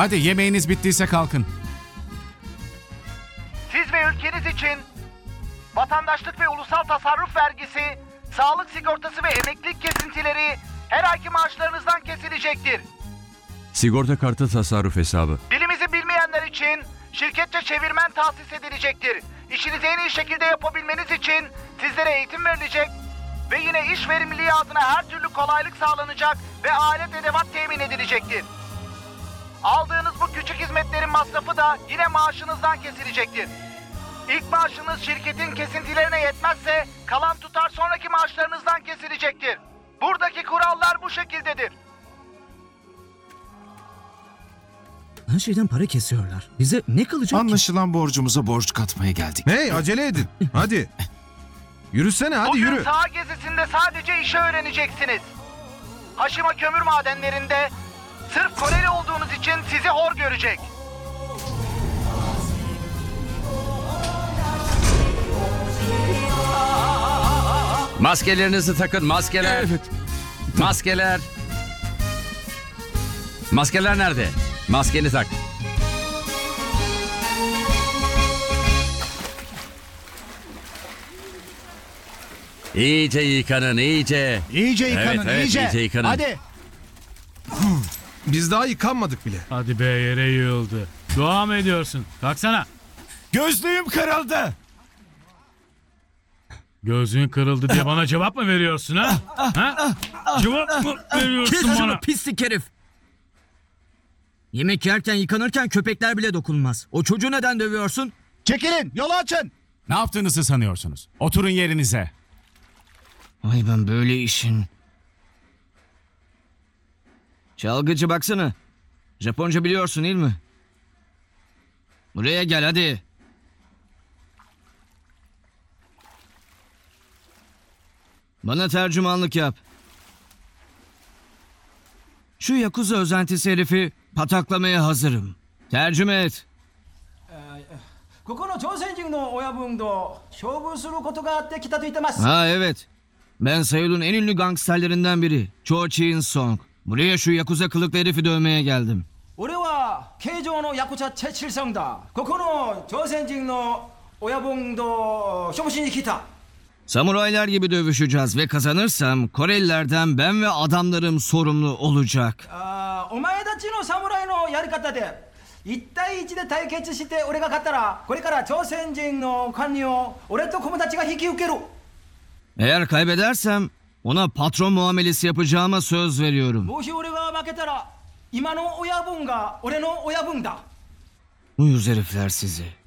Hadi yemeğiniz bittiyse kalkın. Siz ve ülkeniz için vatandaşlık ve ulusal tasarruf vergisi, sağlık sigortası ve emeklilik kesintileri her ayki maaşlarınızdan kesilecektir. Sigorta kartı tasarruf hesabı. Dilimizi bilmeyenler için şirketçe çevirmen tahsis edilecektir. İşinizi en iyi şekilde yapabilmeniz için sizlere eğitim verilecek ve yine iş verimliliği adına her türlü kolaylık sağlanacak ve alet edevat temin edilecektir. Aldığınız bu küçük hizmetlerin masrafı da yine maaşınızdan kesilecektir. İlk maaşınız şirketin kesintilerine yetmezse kalan tutar sonraki maaşlarınızdan kesilecektir. Buradaki kurallar bu şekildedir. Her şeyden para kesiyorlar. Bize ne kalacak ki? Anlaşılan borcumuza borç katmaya geldik. Hey acele edin. Hadi. Yürüsene hadi Bugün yürü. saha gezisinde sadece işi öğreneceksiniz. Haşima kömür madenlerinde sırf Koreli olduğunuz için sizi hor görecek. Maskelerinizi takın, maskeler. Evet. Maskeler. Maskeler nerede? Maskeni tak. İyice yıkanın, iyice. İyice yıkanın, Evet, iyice yıkanın. Hadi. Biz daha yıkanmadık bile. Hadi be, yere yığıldı. Dua mı ediyorsun? Kalksana. Gözlüğüm kırıldı. Gözlüğün kırıldı diye bana cevap mı veriyorsun ha? Ha? Cevap mı veriyorsun Kes bana? şunu pislik herif. Yemek yerken yıkanırken köpekler bile dokunmaz. O çocuğu neden dövüyorsun? Çekilin, yolu açın. Ne yaptığınızı sanıyorsunuz? Oturun yerinize. Ay ben böyle işin. Çalgıcı baksana. Japonca biliyorsun değil mi? Buraya gel hadi. Bana tercümanlık yap. Şu Yakuza özentisi herifi pataklamaya hazırım. Tercüme et. ここの朝鮮人の親分と勝負することがあって来たと言ってます。 Ha evet. Ben Seul'un en ünlü gangsterlerinden biri. Cho Chin-song. Buraya şu Yakuza kılıklı herifi dövmeye geldim. 俺は慶長のヤクチャチェチルさんだ。ここの朝鮮人の親分と勝負しに来た。 Samuraylar gibi dövüşeceğiz ve kazanırsam Korelilerden ben ve adamlarım sorumlu olacak. お前たちの侍のやり方で1対1で対決して俺が勝ったらこれから朝鮮人の管理を俺と友達が引き受ける。 Eğer kaybedersem ona patron muamelesi yapacağıma söz veriyorum. もし俺が負けたら今の親分が俺の親分だ。 Uyuz herifler sizi.